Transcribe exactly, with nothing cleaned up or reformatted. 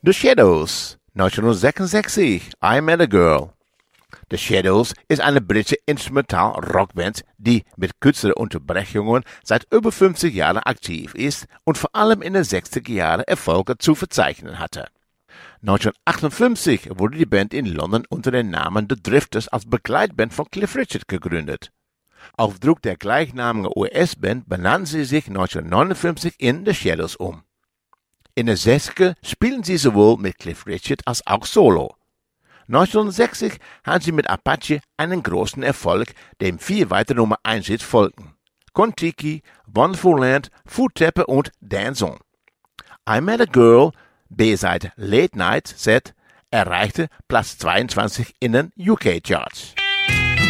The Shadows, neunzehnhundertsechsundsechzig, I Met a Girl. The Shadows ist eine britische Instrumental-Rockband, die mit kürzeren Unterbrechungen seit über fünfzig Jahren aktiv ist und vor allem in den sechziger Jahren Erfolge zu verzeichnen hatte. neunzehnhundertachtundfünfzig wurde die Band in London unter dem Namen The Drifters als Begleitband von Cliff Richard gegründet. Auf Druck der gleichnamigen U S-Band benannten sie sich neunzehnhundertneunundfünfzig in The Shadows um. In den sechziger spielen sie sowohl mit Cliff Richard als auch solo. neunzehnhundertsechzig hatten sie mit Apache einen großen Erfolg, dem vier weitere Nummer eins Hits folgten. Kon-Tiki, Wonderful Land, Food Tappe und Dance On. I Met a Girl, B-Seite Late Night Set, erreichte Platz zweiundzwanzig in den U K-Charts.